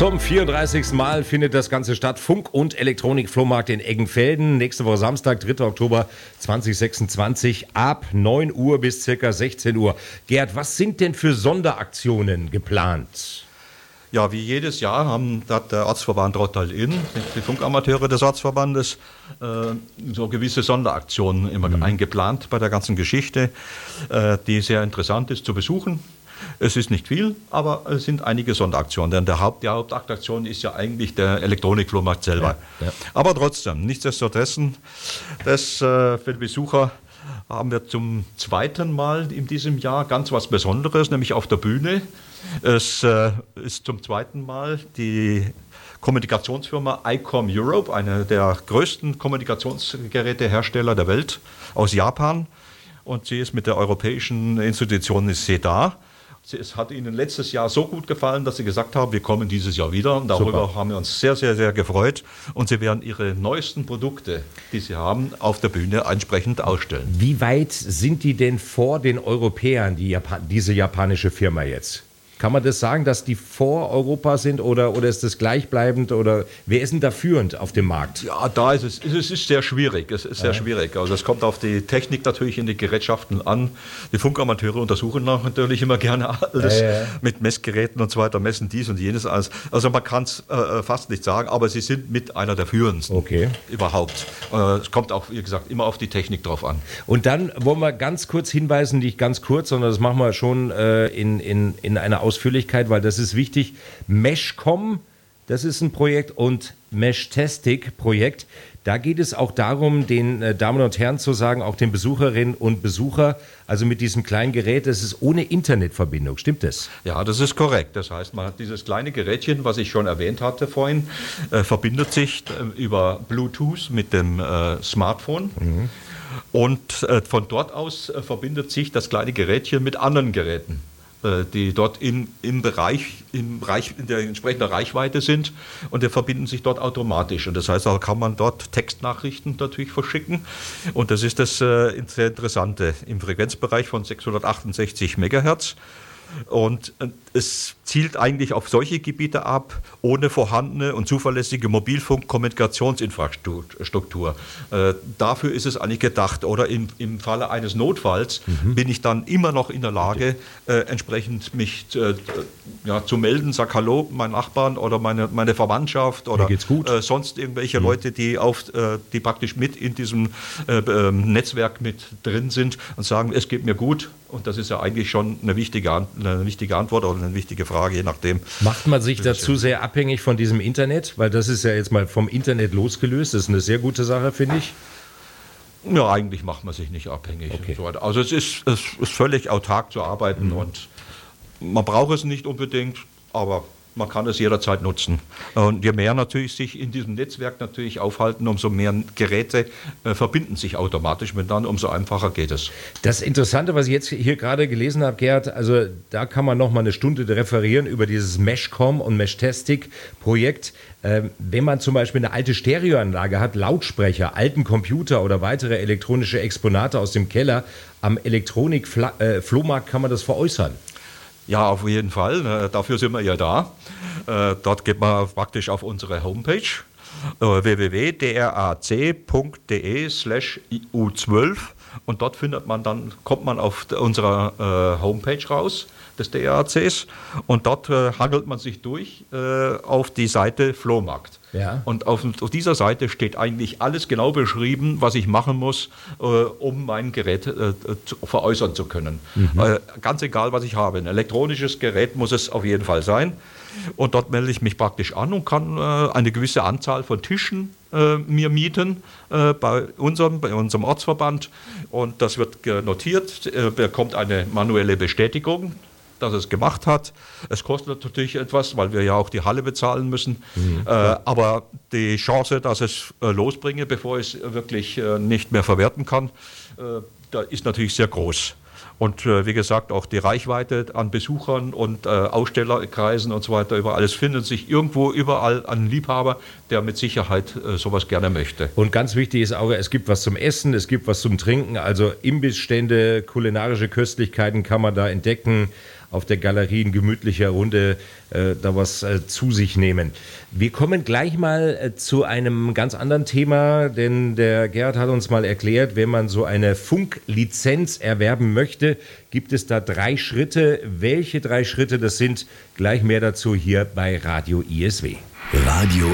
Zum 34. Mal findet das Ganze statt. Funk- und Elektronik-Flohmarkt in Eggenfelden. Nächste Woche Samstag, 3. Oktober 2026 ab 9 Uhr bis ca. 16 Uhr. Gerd, was sind denn für Sonderaktionen geplant? Ja, wie jedes Jahr hat der Ortsverband Rottal-Inn, die Funkamateure des Ortsverbandes, so gewisse Sonderaktionen immer eingeplant bei der ganzen Geschichte, die sehr interessant ist zu besuchen. Es ist nicht viel, aber es sind einige Sonderaktionen, denn die Hauptaktion ist ja eigentlich der Elektronikflohmarkt selber. Ja. Aber trotzdem, nichtsdestotrotz, für die Besucher haben wir zum zweiten Mal in diesem Jahr ganz was Besonderes, nämlich auf der Bühne. Es ist zum zweiten Mal die Kommunikationsfirma ICOM Europe, eine der größten Kommunikationsgerätehersteller der Welt aus Japan. Und sie ist mit der europäischen Institution SEDA. Es hat ihnen letztes Jahr so gut gefallen, dass sie gesagt haben, wir kommen dieses Jahr wieder. Und darüber haben wir uns sehr, sehr, sehr gefreut. Und sie werden ihre neuesten Produkte, die sie haben, auf der Bühne entsprechend ausstellen. Wie weit sind die denn vor den Europäern, diese japanische Firma jetzt? Kann man das sagen, dass die vor Europa sind oder ist das gleichbleibend oder wer ist denn da führend auf dem Markt? Ja, da ist es ist sehr schwierig. Es ist sehr schwierig. Also es kommt auf die Technik natürlich in die Gerätschaften an. Die Funkamateure untersuchen natürlich immer gerne alles mit Messgeräten und so weiter, messen dies und jenes alles. Also man kann es fast nicht sagen, aber sie sind mit einer der führendsten überhaupt. Es kommt auch, wie gesagt, immer auf die Technik drauf an. Und dann wollen wir ganz kurz hinweisen, nicht ganz kurz, sondern das machen wir schon in einer Ausführlichkeit, weil das ist wichtig. Meshcom, das ist ein Projekt und Meshtestic-Projekt. Da geht es auch darum, den Damen und Herren zu sagen, auch den Besucherinnen und Besucher, also mit diesem kleinen Gerät, das ist ohne Internetverbindung. Stimmt das? Ja, das ist korrekt. Das heißt, man hat dieses kleine Gerätchen, was ich schon erwähnt hatte vorhin, verbindet sich über Bluetooth mit dem Smartphone. Und von dort aus verbindet sich das kleine Gerätchen mit anderen Geräten, die dort in der entsprechenden Reichweite sind, und die verbinden sich dort automatisch. Und das heißt, da kann man dort Textnachrichten natürlich verschicken. Und das ist das sehr Interessante im Frequenzbereich von 668 Megahertz. Und es zielt eigentlich auf solche Gebiete ab, ohne vorhandene und zuverlässige Mobilfunk-Kommunikationsinfrastruktur. Dafür ist es eigentlich gedacht. Oder im Falle eines Notfalls bin ich dann immer noch in der Lage, entsprechend mich zu melden, sag Hallo, mein Nachbarn oder meine Verwandtschaft oder sonst irgendwelche Leute, die praktisch mit in diesem Netzwerk mit drin sind und sagen, es geht mir gut. Und das ist ja eigentlich schon eine wichtige Antwort oder eine wichtige Frage, je nachdem. Macht man sich dazu sehr abhängig von diesem Internet? Weil das ist ja jetzt mal vom Internet losgelöst. Das ist eine sehr gute Sache, finde ich. Ja, eigentlich macht man sich nicht abhängig. Okay. Also es ist völlig autark zu arbeiten und man braucht es nicht unbedingt, aber man kann es jederzeit nutzen. Und je mehr natürlich sich in diesem Netzwerk natürlich aufhalten, umso mehr Geräte verbinden sich automatisch miteinander, umso einfacher geht es. Das Interessante, was ich jetzt hier gerade gelesen habe, Gerd, also da kann man noch mal eine Stunde referieren über dieses Meshcom und Meshtestic-Projekt. Wenn man zum Beispiel eine alte Stereoanlage hat, Lautsprecher, alten Computer oder weitere elektronische Exponate aus dem Keller, am Elektronik-Flohmarkt kann man das veräußern. Ja, auf jeden Fall. Dafür sind wir ja da. Dort geht man praktisch auf unsere Homepage www.drac.de/u12 und dort kommt man auf unserer Homepage raus des DRACs und dort hangelt man sich durch auf die Seite Flohmarkt. Ja. Und auf dieser Seite steht eigentlich alles genau beschrieben, was ich machen muss, um mein Gerät veräußern zu können. Ganz egal, was ich habe. Ein elektronisches Gerät muss es auf jeden Fall sein. Und dort melde ich mich praktisch an und kann eine gewisse Anzahl von Tischen mir mieten bei unserem Ortsverband. Und das wird notiert, bekommt eine manuelle Bestätigung, dass es gemacht hat. Es kostet natürlich etwas, weil wir ja auch die Halle bezahlen müssen. Aber die Chance, dass ich es losbringe, bevor ich es wirklich nicht mehr verwerten kann, da ist natürlich sehr groß. Und wie gesagt, auch die Reichweite an Besuchern und Ausstellerkreisen und so weiter, über alles findet sich überall ein Liebhaber, der mit Sicherheit sowas gerne möchte. Und ganz wichtig ist auch, es gibt was zum Essen, es gibt was zum Trinken, also Imbissstände, kulinarische Köstlichkeiten kann man da entdecken. auf der Galerie in gemütlicher Runde da was zu sich nehmen. Wir kommen gleich mal zu einem ganz anderen Thema, denn der Gerhard hat uns mal erklärt, wenn man so eine Funklizenz erwerben möchte, gibt es da 3 Schritte. Welche 3 Schritte das sind, gleich mehr dazu hier bei Radio ISW. Radio